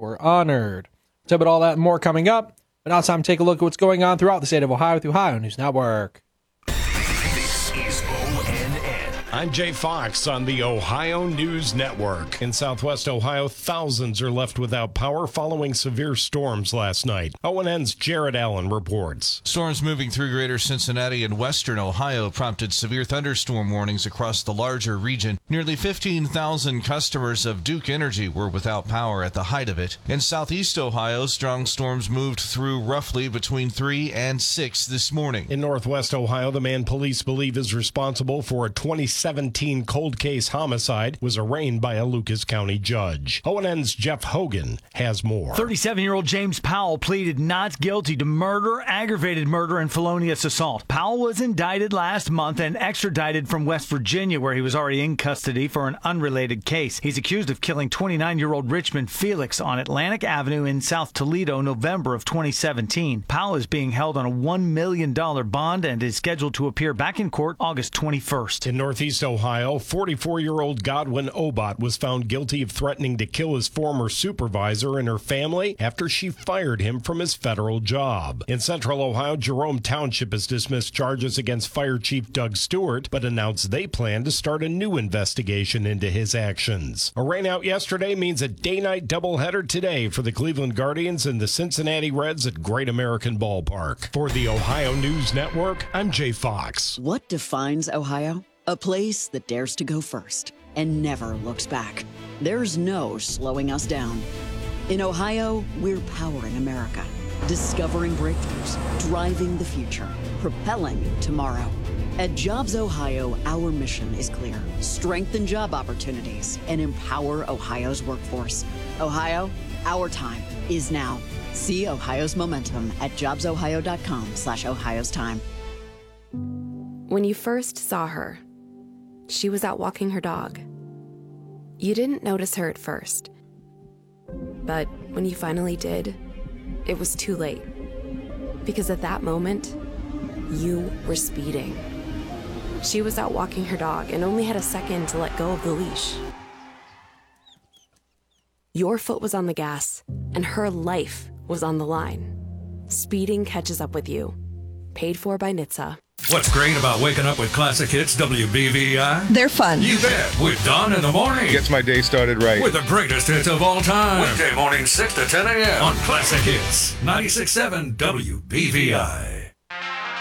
were honored. So about all that and more coming up. But now it's time to take a look at what's going on throughout the state of Ohio with the Ohio News Network. This is ONN. I'm Jay Fox on the Ohio News Network. In southwest Ohio, thousands are left without power following severe storms last night. ONN's Jared Allen reports. Storms moving through greater Cincinnati and western Ohio prompted severe thunderstorm warnings across the larger region. Nearly 15,000 customers of Duke Energy were without power at the height of it. In southeast Ohio, strong storms moved through roughly between 3 and 6 this morning. In northwest Ohio, the man police believe is responsible for a 2017 cold case homicide was arraigned by a Lucas County judge. ONN's Jeff Hogan has more. 37-year-old James Powell pleaded not guilty to murder, aggravated murder, and felonious assault. Powell was indicted last month and extradited from West Virginia, where he was already in custody for an unrelated case. He's accused of killing 29-year-old Richmond Felix on Atlantic Avenue in South Toledo, November of 2017. Powell is being held on a $1 million bond and is scheduled to appear back in court August 21st. In northeast Ohio, 44-year-old Godwin Obot was found guilty of threatening to kill his former supervisor and her family after she fired him from his federal job. In central Ohio, Jerome Township has dismissed charges against Fire Chief Doug Stewart, but announced they plan to start a new investigation into his actions. A rain out yesterday means a day-night doubleheader today for the Cleveland Guardians and the Cincinnati Reds at Great American Ballpark. For the Ohio News Network, I'm Jay Fox. What defines Ohio? A place that dares to go first and never looks back. There's no slowing us down. In Ohio, we're powering America, discovering breakthroughs, driving the future, propelling tomorrow. At Jobs Ohio, our mission is clear. Strengthen job opportunities and empower Ohio's workforce. Ohio, our time is now. See Ohio's momentum at jobsohio.com/Ohio's time. When you first saw her, she was out walking her dog. You didn't notice her at first. But when you finally did, it was too late. Because at that moment, you were speeding. She was out walking her dog and only had a second to let go of the leash. Your foot was on the gas, and her life was on the line. Speeding catches up with you. Paid for by NHTSA. What's great about waking up with classic hits WBVI? They're fun. You bet. With Don in the morning. Gets my day started right. With the greatest hits of all time. Weekday morning 6 to 10 a.m. on Classic Hits 96.7 WBVI.